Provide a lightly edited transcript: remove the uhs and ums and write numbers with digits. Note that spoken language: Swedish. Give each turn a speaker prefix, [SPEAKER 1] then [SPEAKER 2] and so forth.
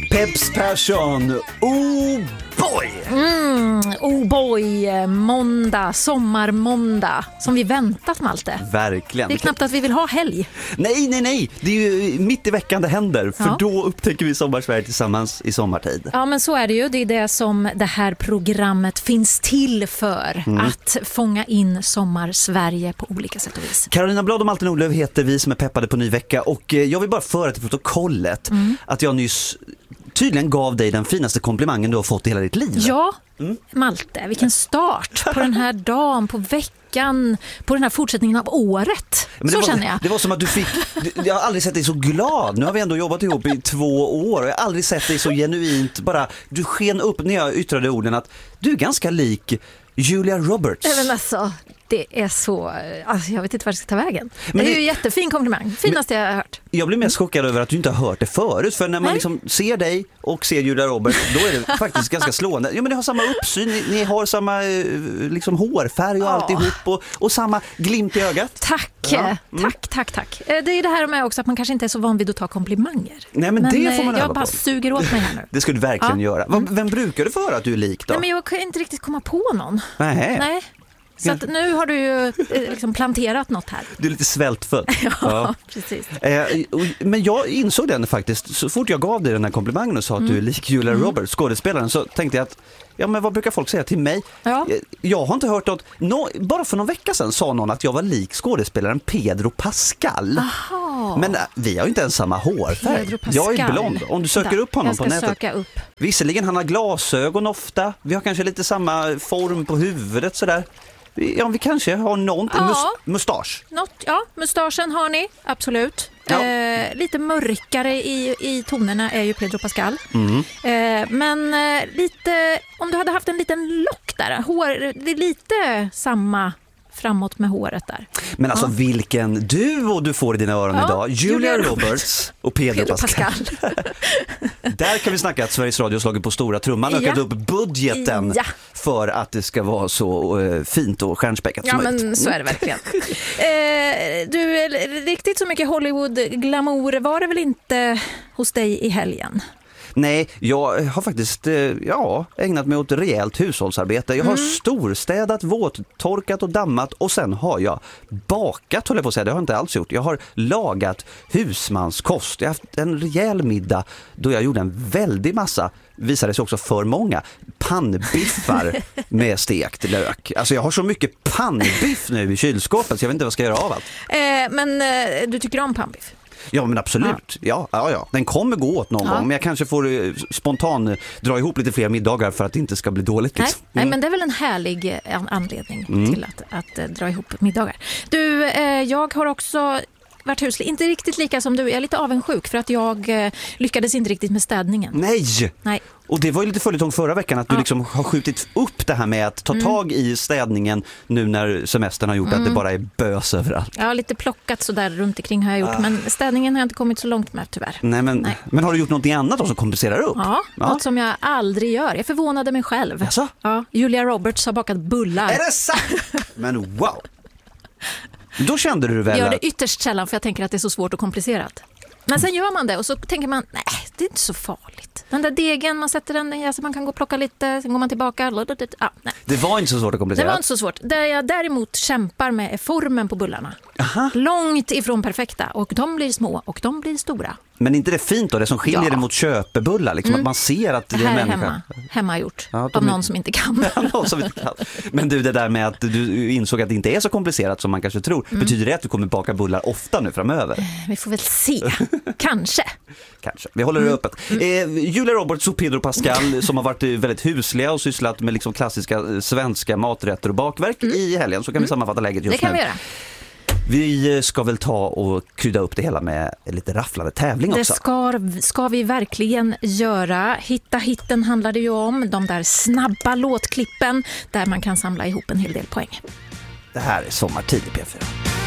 [SPEAKER 1] Peps Persson, oh boy!
[SPEAKER 2] Oh boy, måndag, sommarmåndag, som vi väntat, Malte.
[SPEAKER 1] Verkligen.
[SPEAKER 2] Det är knappt att vi vill ha helg.
[SPEAKER 1] Nej. Det är ju mitt i veckan det händer. För då upptäcker vi Sommarsverige tillsammans i sommartid.
[SPEAKER 2] Ja, men så är det ju. Det är det som det här programmet finns till för. Att fånga in Sommarsverige på olika sätt och vis.
[SPEAKER 1] Carolina Blad och Malte Nordlöf heter vi som är peppade på ny vecka. Och jag vill bara föra till protokollet att jag nyss tydligen gav dig den finaste komplimangen du har fått i hela ditt liv.
[SPEAKER 2] Ja, Malte, vilken start på den här dagen, på veckan, på den här fortsättningen av året. Så känner jag. Det
[SPEAKER 1] var som att du fick, jag har aldrig sett dig så glad. Nu har vi ändå jobbat ihop i 2 år och jag har aldrig sett dig så genuint. Bara, du sken upp när jag yttrade orden att du är ganska lik Julia Roberts.
[SPEAKER 2] Men alltså, det är så... Alltså, jag vet inte vad jag ska ta vägen. Men det är ju en jättefin komplimang. Finaste jag har hört.
[SPEAKER 1] Jag blir mest chockad över att du inte har hört det förut. För när man liksom ser dig och ser Julia Roberts, då är det faktiskt ganska slående. Ja, men ni har samma uppsyn, ni har samma liksom hårfärg och alltihop och samma glimt i ögat.
[SPEAKER 2] Tack, tack. Det är det här med också att man kanske inte är så van vid att ta komplimanger.
[SPEAKER 1] Nej, men det får man
[SPEAKER 2] jag bara suger åt mig här nu.
[SPEAKER 1] Det ska du verkligen göra. Vem brukar du få höra att du är lik då?
[SPEAKER 2] Nej, men jag kan inte riktigt komma på någon.
[SPEAKER 1] Nej.
[SPEAKER 2] Så att nu har du ju liksom planterat något här.
[SPEAKER 1] Du är lite svältfödd.
[SPEAKER 2] Ja, precis.
[SPEAKER 1] Men jag insåg den faktiskt. Så fort jag gav dig den här komplimangen och sa att du är lik Julia Roberts, skådespelaren, så tänkte jag att men vad brukar folk säga till mig? Ja. Jag har inte hört något. Bara för någon vecka sedan sa någon att jag var lik skådespelaren Pedro Pascal.
[SPEAKER 2] Aha.
[SPEAKER 1] Men vi har ju inte ens samma hårfärg. Jag är blond. Om du söker upp honom på nätet.
[SPEAKER 2] Söka upp.
[SPEAKER 1] Visserligen, han har glasögon ofta. Vi har kanske lite samma form på huvudet sådär. Ja, vi kanske har någon mustasch.
[SPEAKER 2] Mustaschen har ni, absolut.
[SPEAKER 1] Ja.
[SPEAKER 2] Lite mörkare i tonerna är ju Pedro Pascal. Men lite, om du hade haft en liten lock där, det är lite samma framåt med håret där.
[SPEAKER 1] Men alltså vilken duo du får i dina öron idag. Julia Roberts och Pedro Pascal. Där kan vi snacka att Sveriges Radio slagit på stora trumman och ökat upp budgeten för att det ska vara så fint och stjärnspäckat som möjligt.
[SPEAKER 2] Men så är det verkligen. Du, riktigt så mycket Hollywood-glamour var det väl inte hos dig i helgen?
[SPEAKER 1] Nej, jag har faktiskt ägnat mig åt rejält hushållsarbete. Jag har storstädat, våttorkat och dammat och sen har jag bakat, håller jag på att säga. Det har jag inte alls gjort. Jag har lagat husmanskost. Jag har haft en rejäl middag då jag gjorde en väldig massa, visade sig också för många, pannbiffar med stekt lök. Alltså jag har så mycket pannbiff nu i kylskåpet så jag vet inte vad jag ska göra av allt.
[SPEAKER 2] Men du tycker om pannbiff?
[SPEAKER 1] Ja, men absolut. Ja. Den kommer gå åt någon gång. Men jag kanske får spontan dra ihop lite fler middagar för att det inte ska bli dåligt. Liksom.
[SPEAKER 2] Nej, men det är väl en härlig anledning till att dra ihop middagar. Du, jag har också varit huslig. Inte riktigt lika som du. Jag är lite avundsjuk för att jag lyckades inte riktigt med städningen. Nej. Och
[SPEAKER 1] det var ju lite följetong förra veckan att du liksom har skjutit upp det här med att ta tag i städningen nu när semestern har gjort att det bara är bös överallt.
[SPEAKER 2] Ja, lite plockat så där runt omkring har jag gjort. Men städningen har jag inte kommit så långt med tyvärr.
[SPEAKER 1] Nej. Men har du gjort något annat som kompenserar upp?
[SPEAKER 2] Ja, något som jag aldrig gör. Jag förvånade mig själv.
[SPEAKER 1] Jaså?
[SPEAKER 2] Ja, Julia Roberts har bakat bullar.
[SPEAKER 1] Är det sant? Men wow! Då kände du väl
[SPEAKER 2] jag gör det ytterst sällan för jag tänker att det är så svårt och komplicerat. Men sen gör man det och så tänker man, nej, det är inte så farligt. Den där degen, man sätter den, så man kan gå och plocka lite, sen går man tillbaka. Nej.
[SPEAKER 1] Det var inte så svårt att komplicera.
[SPEAKER 2] Det var inte så svårt. Det jag däremot kämpar med är formen på bullarna. Aha. Långt ifrån perfekta. Och de blir små och de blir stora.
[SPEAKER 1] Men inte det fint då, det som skiljer det mot köpebullar, liksom, att man ser att det är en människa.
[SPEAKER 2] Hemmagjort, av någon som inte kan. Men
[SPEAKER 1] du, det där med att du insåg att det inte är så komplicerat som man kanske tror, betyder det att du kommer baka bullar ofta nu framöver?
[SPEAKER 2] Vi får väl se. Kanske.
[SPEAKER 1] Vi håller det öppet. Julia Roberts och Pedro Pascal som har varit väldigt husliga och sysslat med liksom klassiska svenska maträtter och bakverk i helgen, så kan vi sammanfatta läget just nu.
[SPEAKER 2] Det kan vi göra.
[SPEAKER 1] Vi ska väl ta och krydda upp det hela med lite rafflande tävling också.
[SPEAKER 2] Det ska vi verkligen göra. Hitta hitten handlar det ju om. De där snabba låtklippen där man kan samla ihop en hel del poäng.
[SPEAKER 1] Det här är Sommartid i P4.